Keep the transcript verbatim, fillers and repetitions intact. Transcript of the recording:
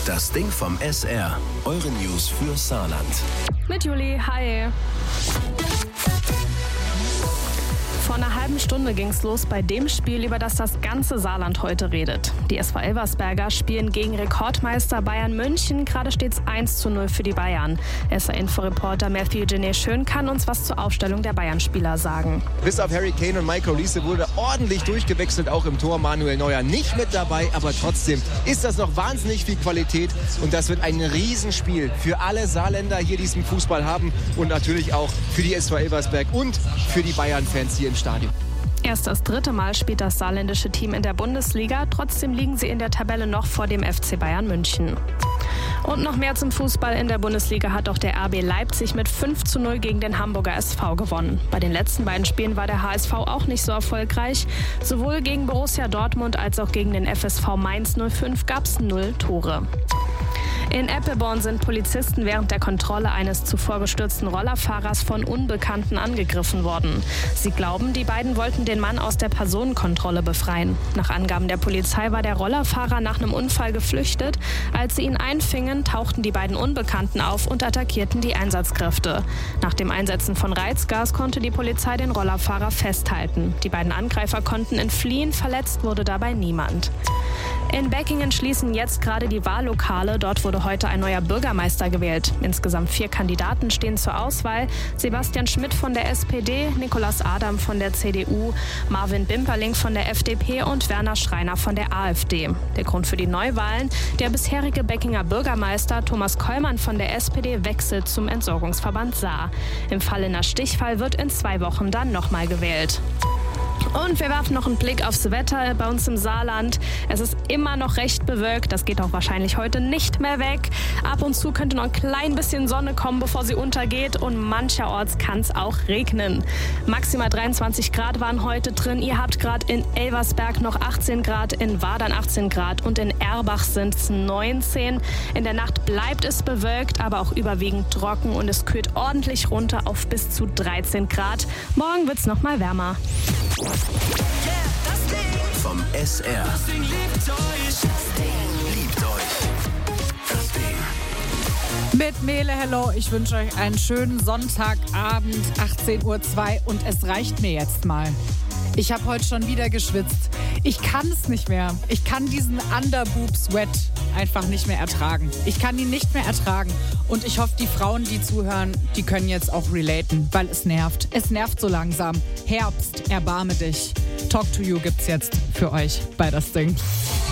Das Ding vom S R. Eure News für Saarland. Mit Juli, hi. Vor einer halben Stunde ging's los bei dem Spiel, über das das ganze Saarland heute redet. Die S V Elversberger spielen gegen Rekordmeister Bayern München. Gerade steht's eins zu null für die Bayern. S R-Inforeporter Matthew Genet Schön kann uns was zur Aufstellung der Bayern-Spieler sagen. Bis auf Harry Kane und Michael Riese wurde ordentlich durchgewechselt, auch im Tor. Manuel Neuer nicht mit dabei, aber trotzdem ist das noch wahnsinnig viel Qualität. Und das wird ein Riesenspiel für alle Saarländer hier, die diesen Fußball haben. Und natürlich auch für die S V Elversberg und für die Bayern-Fans hier im Stadion. Erst das dritte Mal spielt das saarländische Team in der Bundesliga. Trotzdem liegen sie in der Tabelle noch vor dem F C Bayern München. Und noch mehr zum Fußball. In der Bundesliga hat auch der R B Leipzig mit fünf zu null gegen den Hamburger S V gewonnen. Bei den letzten beiden Spielen war der H S V auch nicht so erfolgreich. Sowohl gegen Borussia Dortmund als auch gegen den F S V Mainz null fünf gab es null Tore. In Eppelborn sind Polizisten während der Kontrolle eines zuvor gestürzten Rollerfahrers von Unbekannten angegriffen worden. Sie glauben, die beiden wollten den Mann aus der Personenkontrolle befreien. Nach Angaben der Polizei war der Rollerfahrer nach einem Unfall geflüchtet. Als sie ihn einfingen, tauchten die beiden Unbekannten auf und attackierten die Einsatzkräfte. Nach dem Einsetzen von Reizgas konnte die Polizei den Rollerfahrer festhalten. Die beiden Angreifer konnten entfliehen, verletzt wurde dabei niemand. In Beckingen schließen jetzt gerade die Wahllokale. Dort wurde heute ein neuer Bürgermeister gewählt. Insgesamt vier Kandidaten stehen zur Auswahl. Sebastian Schmidt von der S P D, Nicolas Adam von der C D U, Marvin Bimperling von der F D P und Werner Schreiner von der AfD. Der Grund für die Neuwahlen: Der bisherige Beckinger Bürgermeister Thomas Kollmann von der S P D wechselt zum Entsorgungsverband Saar. Im Fall einer Stichwahl wird in zwei Wochen dann nochmal gewählt. Und wir werfen noch einen Blick aufs Wetter bei uns im Saarland. Es ist immer noch recht bewölkt. Das geht auch wahrscheinlich heute nicht mehr weg. Ab und zu könnte noch ein klein bisschen Sonne kommen, bevor sie untergeht. Und mancherorts kann es auch regnen. Maximal dreiundzwanzig Grad waren heute drin. Ihr habt gerade in Elversberg noch achtzehn Grad, in Wadern achtzehn Grad und in Erbach sind es neunzehn. In der Nacht bleibt es bewölkt, aber auch überwiegend trocken. Und es kühlt ordentlich runter auf bis zu dreizehn Grad. Morgen wird es noch mal wärmer. Yeah, das Ding vom S R. Das Ding liebt euch. Das Ding liebt euch. Das Ding. Mit Mele, hello. Ich wünsche euch einen schönen Sonntagabend, achtzehn Uhr zwei, und es reicht mir jetzt mal. Ich habe heute schon wieder geschwitzt. Ich kann es nicht mehr. Ich kann diesen Underboob-Sweat einfach nicht mehr ertragen. Ich kann ihn nicht mehr ertragen. Und ich hoffe, die Frauen, die zuhören, die können jetzt auch relaten, weil es nervt. Es nervt so langsam. Herbst, erbarme dich. Talk to You gibt's jetzt für euch bei das Ding.